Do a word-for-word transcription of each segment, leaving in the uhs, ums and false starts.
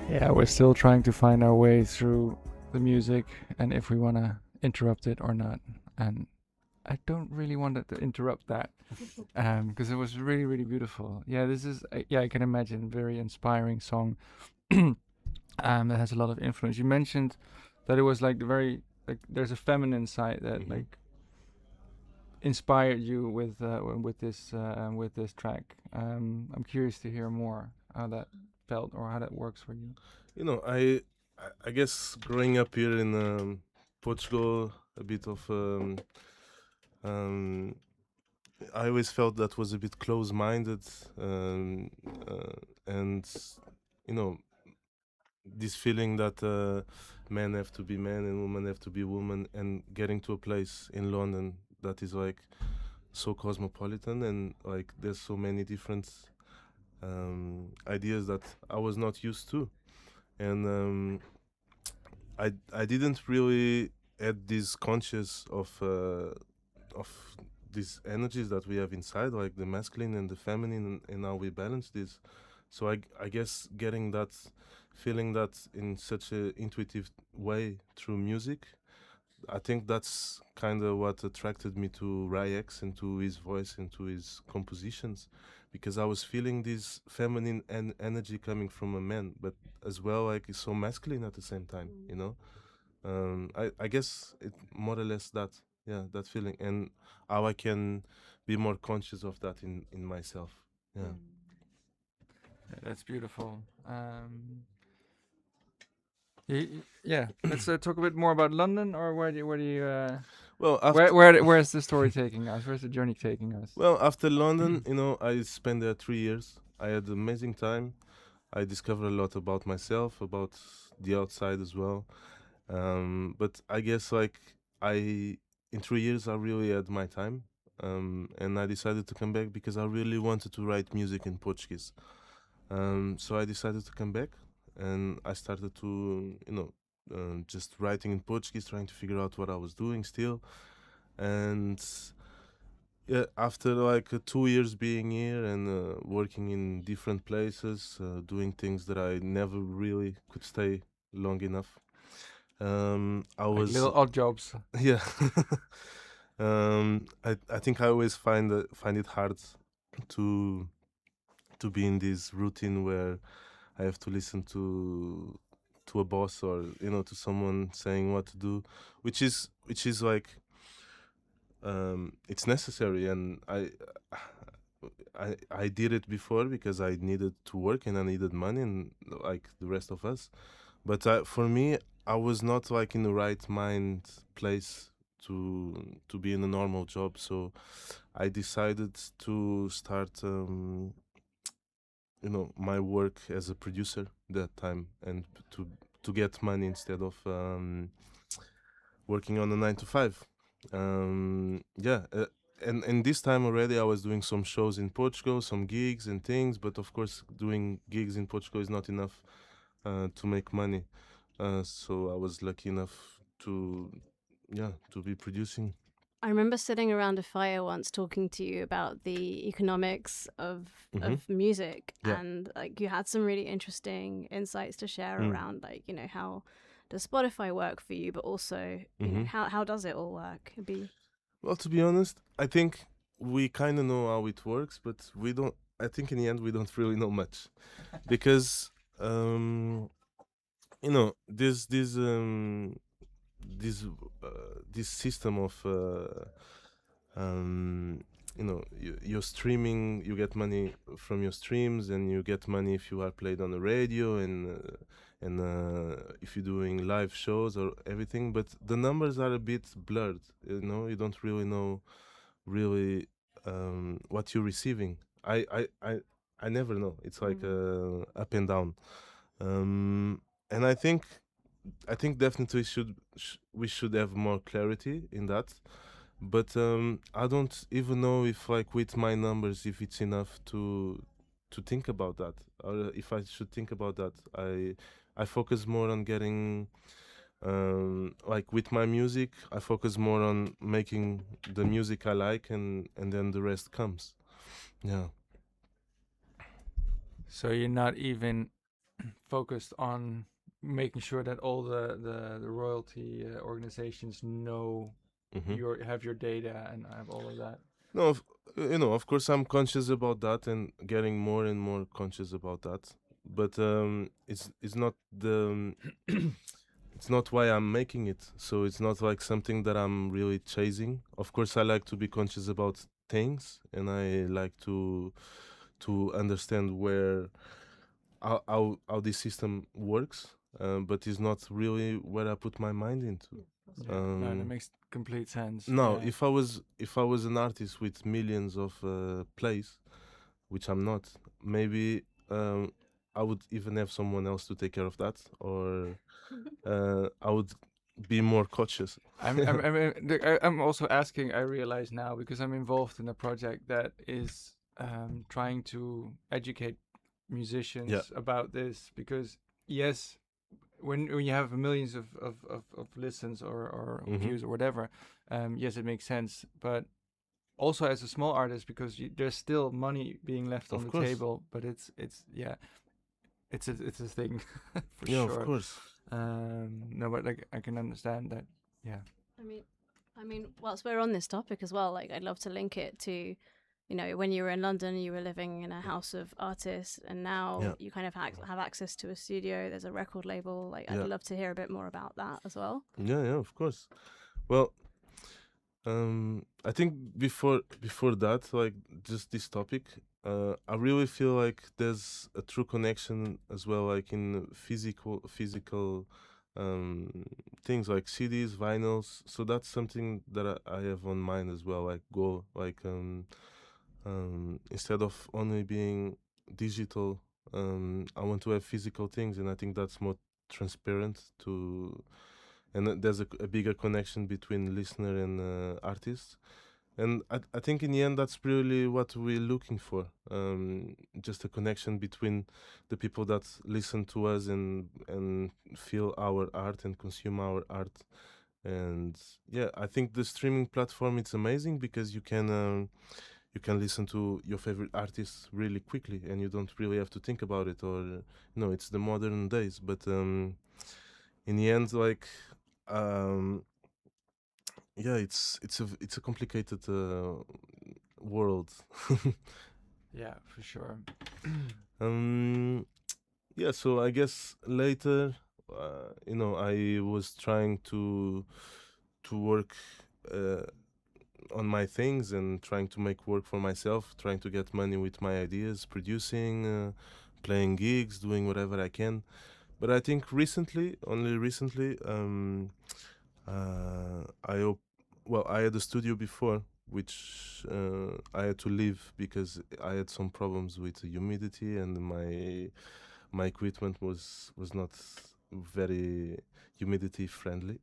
Yeah, we're still trying to find our way through the music and if we want to interrupt it or not. And I don't really want to interrupt that um because it was really really beautiful. Yeah, this is uh, yeah, I can imagine very inspiring song um that has a lot of influence. You mentioned that it was like the very like there's a feminine side that Hmm. like inspired you with uh, with this uh, with this track. Um I'm curious to hear more how that felt or how that works for you. You know, I I I guess growing up here in um, Portugal, a bit of um, um, I always felt that was a bit close-minded, um, uh, and you know, this feeling that uh, men have to be men and women have to be women, and getting to a place in London that is like so cosmopolitan and like there's so many different um, ideas that I was not used to, and um, I I didn't really had this conscious of uh, of these energies that we have inside, like the masculine and the feminine, and, and how we balance this. So I I guess getting that, feeling that in such a intuitive way through music, I think that's kind of what attracted me to Ryex and to his voice and to his compositions, because I was feeling this feminine en- energy coming from a man, but as well like it's so masculine at the same time, you know. Um, I I guess it more or less that, yeah, that feeling, and how I can be more conscious of that in in myself. Yeah. Yeah, that's beautiful. Um, y- y- yeah, let's uh, talk a bit more about London, or where do you, where do you uh, Well, where after where where's the story taking us? Where's the journey taking us? well after London, you know, I spent there three years. I had an amazing time. I discovered a lot about myself, about the outside as well. Um, but I guess like I in three years I really had my time. Um, and I decided to come back because I really wanted to write music in Portuguese. Um, so I decided to come back, and I started to, you know, uh, just writing in Portuguese, trying to figure out what I was doing still. And yeah, after like uh, two years being here and uh, working in different places, uh, doing things that I never really could stay long enough. Um, I Like was little odd jobs. yeah. um, I I think I always find it, find it hard to to be in this routine where I have to listen to to a boss, or you know, to someone saying what to do, which is which is like um, it's necessary, and I. I, I did it before because I needed to work and I needed money, and like the rest of us. But I, for me, I was not like in the right mind place to to be in a normal job. So I decided to start, um, you know, my work as a producer that time, and to to get money instead of um, working on a nine to five. Um, yeah, uh, and and this time already I was doing some shows in Portugal, some gigs and things. But of course, doing gigs in Portugal is not enough uh, to make money. Uh, so I was lucky enough to, yeah, to be producing. I remember sitting around a fire once talking to you about the economics of Hmm. of music, Yeah. and like you had some really interesting insights to share Mm. around like, you know, how does Spotify work for you, but also, you know, Hmm. how how does it all work? It'd be Well, to be honest, I think we kind of know how it works, but we don't. I think in the end we don't really know much because, um, you know, this this um, this uh, this system of uh, um, you know, you, you're streaming, you get money from your streams, and you get money if you are played on the radio, and uh, and uh, if you're doing live shows or everything. But the numbers are a bit blurred. You know, you don't really know really um, what you're receiving. I I I, I never know. It's like mm. uh, up and down. Um, and I think I think definitely should sh- we should have more clarity in that. But um, I don't even know if like with my numbers if it's enough to to think about that, or if I should think about that. I I focus more on getting um, like with my music. I focus more on making the music I like, and and then the rest comes. Yeah. So you're not even focused on making sure that all the the, the royalty uh, organizations know Mhm. your have your data and have all of that. No, of, you know, of course, I'm conscious about that and getting more and more conscious about that. But um, it's it's not the um, it's not why I'm making it. So it's not like something that I'm really chasing. Of course, I like to be conscious about things, and I like to to understand where how how, how this system works. Um, but it's not really where I put my mind into. Yeah, no, that Um, makes complete sense. No, Yeah. if I was if I was an artist with millions of uh, plays, which I'm not, maybe um, I would even have someone else to take care of that, or uh, I would be more cautious. I'm I'm I'm, the- I- I'm also asking. I realize now because I'm involved in a project that is um, trying to educate musicians Yeah. about this. Because yes, when when you have millions of of, of, of listens or, or Mhm. views or whatever, um, yes, it makes sense. But also as a small artist, because you, there's still money being left on Of the course. table. But it's it's yeah, it's a it's a thing for Yeah, sure. of course. Um, no, but like I can understand that. Yeah. I mean, I mean, whilst we're on this topic as well, like I'd love to link it to, you know, when you were in London, you were living in a house of artists, and now Yeah. you kind of ha- have access to a studio. There's a record label. Like, Yeah. I'd love to hear a bit more about that as well. Yeah, yeah, of course. Well, um, I think before before that, like just this topic, uh, I really feel like there's a true connection as well, like in physical physical um, things like C Ds, vinyls. So that's something that I, I have on mind as well. Like go like um, um, instead of only being digital, um, I want to have physical things, and I think that's more transparent to and uh, there's a, a bigger connection between listener and uh, artist, and I, I think in the end that's really what we're looking for, um, just a connection between the people that listen to us and and feel our art and consume our art. And yeah, I think the streaming platform it's amazing because you can um, you can listen to your favorite artists really quickly and you don't really have to think about it, or you know, it's the modern days. But um, in the end, like um yeah, it's it's a it's a complicated uh, world. Yeah, for sure. um yeah, so I guess later, uh, you know, I was trying to to work uh, on my things and trying to make work for myself, trying to get money with my ideas, producing, uh, playing gigs, doing whatever I can. But I think recently, only recently, um, uh, I op- well, I had a studio before, which uh, I had to leave because I had some problems with the humidity and my my equipment was was not very humidity friendly.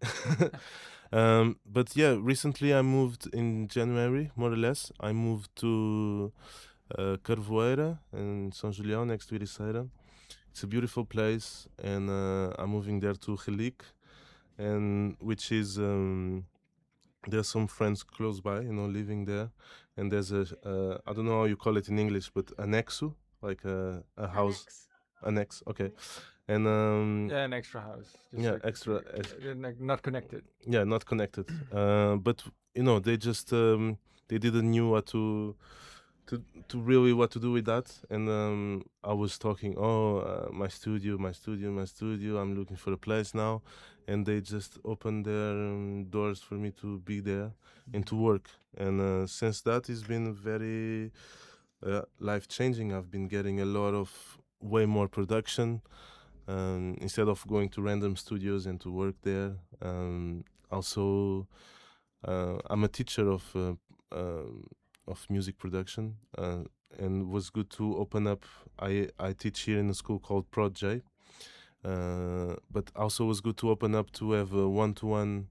um, but yeah, recently I moved in January, more or less. I moved to uh, Carvoeira in São Julião, next to Ericeira. It's a beautiful place, and uh, I'm moving there to Relique, and which is um, there's some friends close by, you know, living there, and there's a uh, I don't know how you call it in English, but annexo, like a, a house annex. Okay, and um, Yeah, an extra house. Just yeah, like extra, uh, ex- uh, like not connected. yeah, not connected. uh, but you know, they just um, they didn't knew what to to to really what to do with that, and um, I was talking, oh, uh, my studio, my studio, my studio. I'm looking for a place now, and they just opened their um, doors for me to be there and to work. And uh, since that, it's been very uh, life changing. I've been getting a lot of way more production um, instead of going to random studios and to work there. Um, also, uh, I'm a teacher of uh, um, of music production, uh, and was good to open up. I I teach here in a school called Prod J, uh, but also was good to open up to have one to one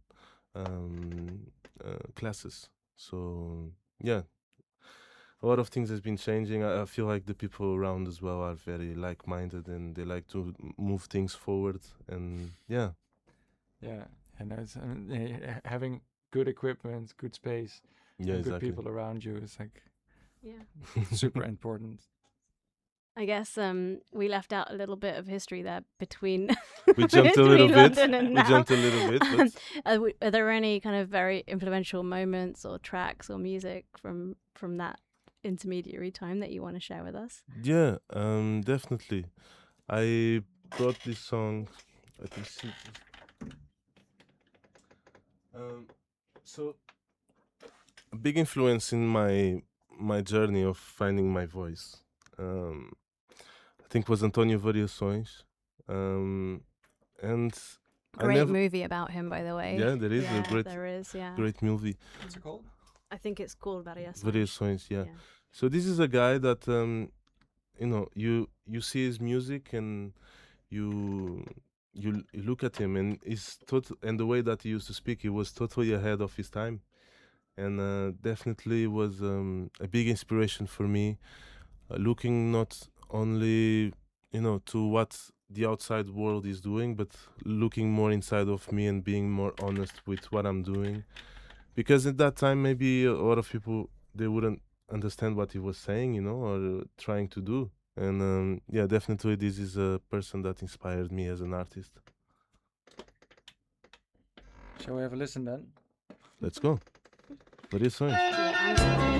classes. So yeah, a lot of things has been changing. I, I feel like the people around as well are very like minded and they like to m- move things forward. And yeah, Yeah, and it's, I mean, eh, having good equipment, good space, yeah, and good exactly. people around you is like Yeah. super important. I guess um, we left out a little bit of history there between. We jumped a little between bit. London and We now. jumped a little bit, but are, we, are there any kind of very influential moments or tracks or music from from that intermediary time that you want to share with us? yeah, um, definitely. I brought this song. Let me see. Um, so a big influence in my my journey of finding my voice, um, I think was António Variações, um, and I Great never. movie about him, by the way. Yeah, there is a Yeah, great there is. Yeah, great movie. What's it called? I think it's called Variações. Variações, yeah. Yeah. So this is a guy that um, you know you you see his music and you you, l- you look at him and he's tot- and the way that he used to speak, he was totally ahead of his time, and uh, definitely was um, a big inspiration for me. Uh, looking not only you know to what the outside world is doing, but looking more inside of me and being more honest with what I'm doing, because at that time maybe a lot of people they wouldn't understand what he was saying, you know, or trying to do. And um, yeah, definitely this is a person that inspired me as an artist. Shall we have a listen then? Let's go. Variações. Yeah, I'm-